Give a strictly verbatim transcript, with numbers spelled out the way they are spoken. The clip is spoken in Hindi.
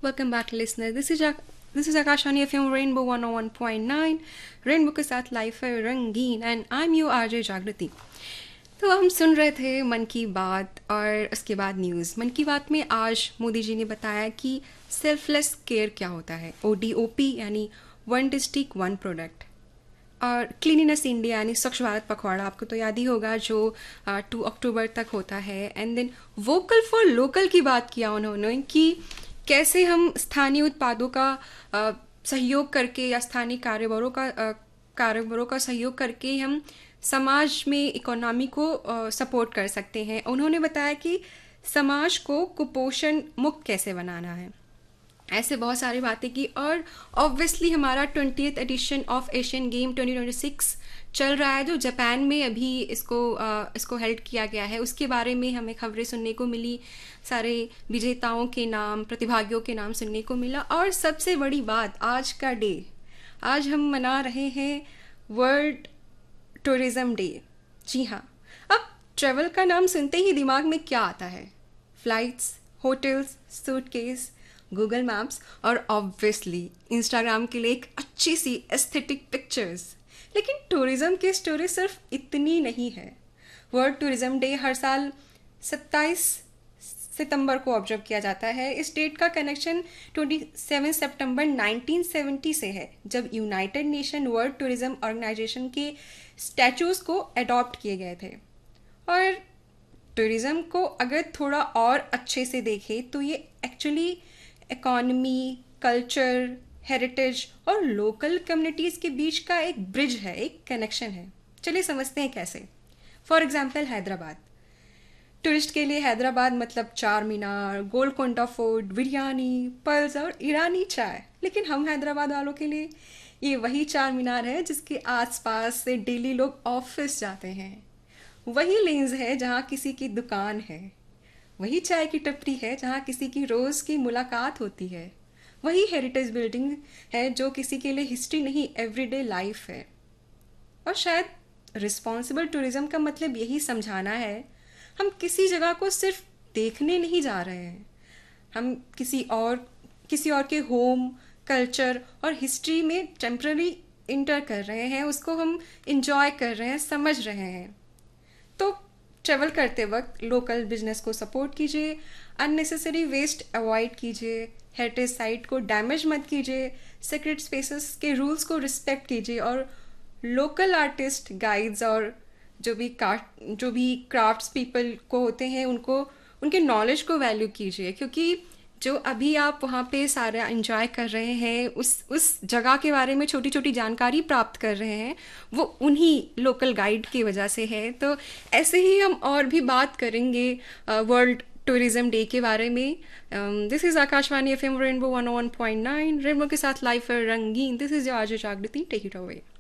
Welcome back, listener. This is Jak- this is Akashani F M Rainbow one oh one point nine. Rainbow के साथ लाइफ है रंगीन and I am you RJ जागृति. तो हम सुन रहे थे मन की बात और उसके बाद न्यूज़. मन की बात में आज मोदी जी ने बताया कि सेल्फलेस केयर क्या होता है. ओ डी ओ पी यानी वन डिस्ट्रिक्ट वन प्रोडक्ट. और क्लीनिनेस इंडिया यानी स्वच्छ भारत पखवाड़ा आपको तो याद ही होगा जो टू अक्टूबर तक होता है. And then vocal for local की बात किया उन्होंने कि कैसे हम स्थानीय उत्पादों का आ, सहयोग करके या स्थानीय कारोबारों का आ, कारोबारों का सहयोग करके हम समाज में इकोनॉमी को सपोर्ट कर सकते हैं. उन्होंने बताया कि समाज को कुपोषण मुक्त कैसे बनाना है. ऐसे बहुत सारी बातें की. और ऑब्वियसली हमारा twentieth addition of Asian game twenty twenty six चल रहा है जो जापान में अभी इसको आ, इसको हेल्ड किया गया है. उसके बारे में हमें खबरें सुनने को मिली. सारे विजेताओं के नाम, प्रतिभागियों के नाम सुनने को मिला. और सबसे बड़ी बात, आज का डे, आज हम मना रहे हैं वर्ल्ड टूरिज्म डे. जी हाँ. अब ट्रैवल का नाम सुनते ही दिमाग में क्या आता है? Flights, hotels, suitcase, Google maps और ऑब्वियसली इंस्टाग्राम के लिए एक अच्छी सी एस्थेटिक पिक्चर्स. लेकिन टूरिज्म की स्टोरी सिर्फ इतनी नहीं है. वर्ल्ड टूरिज्म डे हर साल सत्ताईस सितंबर को ऑब्जर्व किया जाता है. इस डेट का कनेक्शन सत्ताईस सितंबर नाइनटीन सेवेंटी से है जब United nation world tourism organisation के स्टैचूज को अडॉप्ट किए गए थे. और टूरिज्म को अगर थोड़ा और अच्छे से देखें तो ये एक्चुअली इकोनॉमी, कल्चर, हेरिटेज और लोकल कम्युनिटीज़ के बीच का एक ब्रिज है, एक कनेक्शन है. चलिए समझते हैं कैसे. For example Hyderabad. टूरिस्ट के लिए हैदराबाद मतलब चार मीनार, गोलकोंडा फोर्ट, बिरयानी, पल्स और ईरानी चाय. लेकिन हम हैदराबाद वालों के लिए ये वही चार मीनार है जिसके आसपास से डेली लोग ऑफिस जाते हैं. वही लेन्स है जहाँ किसी की दुकान है. वही चाय की टपरी है जहाँ किसी की रोज़ की मुलाकात होती है. वही हेरिटेज बिल्डिंग है जो किसी के लिए हिस्ट्री नहीं, एवरीडे लाइफ है. और शायद रिस्पॉन्सिबल टूरिज्म का मतलब यही समझाना है, हम किसी जगह को सिर्फ देखने नहीं जा रहे हैं. हम किसी और किसी और के होम, कल्चर और हिस्ट्री में टेम्पररी इंटर कर रहे हैं. उसको हम इंजॉय कर रहे हैं, समझ रहे हैं. तो ट्रैवल करते वक्त लोकल बिजनेस को सपोर्ट कीजिए, अननेसेसरी वेस्ट अवॉइड कीजिए, हेरिटेज साइट को डैमेज मत कीजिए, सीक्रेट स्पेसेस के रूल्स को रिस्पेक्ट कीजिए और लोकल आर्टिस्ट, गाइड्स और जो भी काट जो भी क्राफ्ट्स पीपल को होते हैं उनको उनके नॉलेज को वैल्यू कीजिए. क्योंकि जो अभी आप वहाँ पे सारा एंजॉय कर रहे हैं, उस उस जगह के बारे में छोटी छोटी जानकारी प्राप्त कर रहे हैं, वो उन्हीं लोकल गाइड की वजह से है. तो ऐसे ही हम और भी बात करेंगे वर्ल्ड टूरिज्म डे के बारे में. This is Akashvani F M rainbow one O one point nine. Rainbow के साथ लाइफ है रंगीन. दिस इज़ योर आरजे जागृति. Take it away.